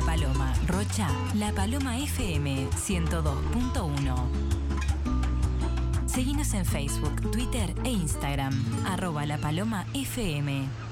La Paloma, Rocha, La Paloma FM 102.1. Seguinos en Facebook, Twitter e Instagram, @lapalomafm.